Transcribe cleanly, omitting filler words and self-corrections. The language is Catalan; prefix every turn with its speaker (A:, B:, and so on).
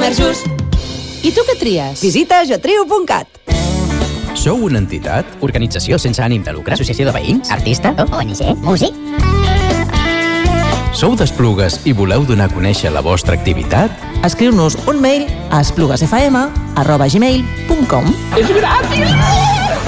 A: Just. I tu què tries?
B: Visita jotrio.cat.
C: Sou una entitat?
D: Organització sense ànim de lucre? Associació de veïns? Artista?
E: ONG? Músic?
C: Sou d'Esplugues i voleu donar a conèixer la vostra activitat?
B: Escriu-nos un mail a espluguesfm@gmail.com.
A: És gratis!